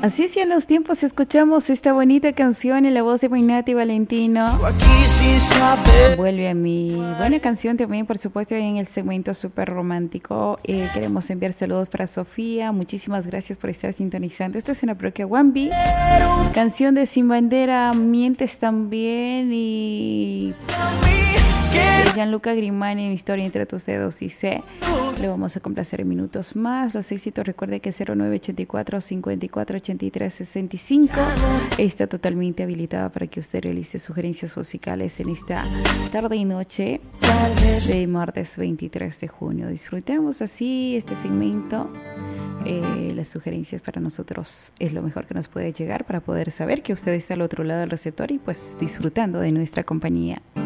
Así es, en los tiempos escuchamos esta bonita canción en la voz de Mainati Valentino. Vuelve a mí. Buena canción también, por supuesto, en el segmento súper romántico. Queremos enviar saludos para Sofía. Muchísimas gracias por estar sintonizando. Esto es en la parroquia Wambi. Canción de Sin Bandera, Mientes también. Y Gianluca Grimani, en Historia entre tus dedos, y sé. Le vamos a complacer en minutos más. Los éxitos, recuerde que 0984 54 83 65 está totalmente habilitada para que usted realice sugerencias musicales en esta tarde y noche de martes 23 de junio. Disfrutemos así este segmento. Las sugerencias para nosotros es lo mejor que nos puede llegar para poder saber que usted está al otro lado del receptor y pues disfrutando de nuestra compañía.